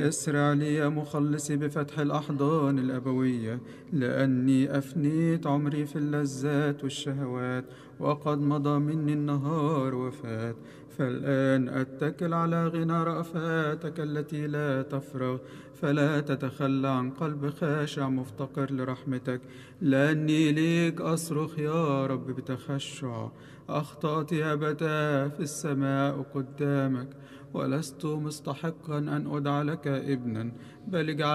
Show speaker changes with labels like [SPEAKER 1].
[SPEAKER 1] اسرع لي يا مخلصي بفتح الأحضان الأبوية، لأني أفنيت عمري في اللذات والشهوات، وقد مضى مني النهار وفات. فالآن أتكل على غنى رأفاتك التي لا تفرغ، فلا تتخلى عن قلب خاشع مفتقر لرحمتك، لأني ليك أصرخ يا رب بتخشع. أخطأت يا أبتاه في السماء قدامك، ولست مستحقا أن أدعى لك ابنا، بل اجعل